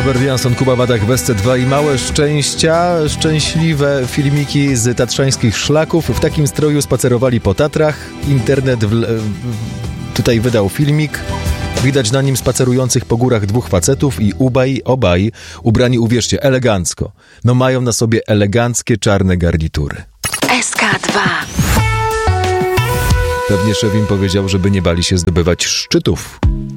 Robert Jansson, Kuba Wadach, Besce 2 i małe szczęścia. Szczęśliwe filmiki z tatrzańskich szlaków. W takim stroju spacerowali po Tatrach. Internet tutaj wydał filmik. Widać na nim spacerujących po górach dwóch facetów i obaj ubrani, uwierzcie, elegancko. No mają na sobie eleganckie czarne garnitury. SK2. Pewnie szef im powiedział, żeby nie bali się zdobywać szczytów.